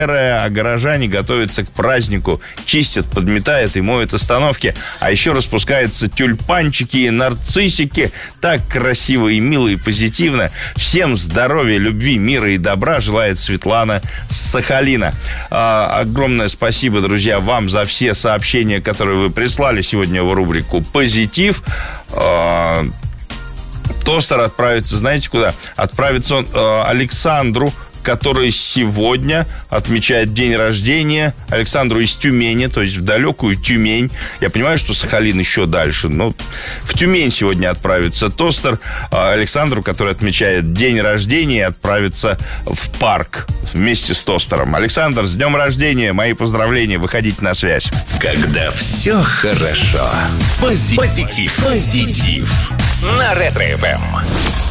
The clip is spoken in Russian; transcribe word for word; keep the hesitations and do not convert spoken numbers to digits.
А горожане готовятся к празднику, чистят, подметают и моют остановки. А еще распускаются тюльпанчики и нарциссики. Так красиво и мило и позитивно. Всем здоровья, любви, мира и добра желает Светлана с Сахалина. А, огромное спасибо, друзья, вам за все сообщения, которые вы прислали сегодня в рубрику «Позитив». А, тостер отправится, знаете куда? Отправится он а, Александру, который сегодня отмечает день рождения. Александру из Тюмени, то есть в далекую Тюмень. Я понимаю, что Сахалин еще дальше, но в Тюмень сегодня отправится тостер. Александру, который отмечает день рождения, отправится в парк вместе с тостером. Александр, с днем рождения, мои поздравления, выходите на связь. Когда все хорошо. Позитив. Позитив. Позитив. На Ретро-эф эм.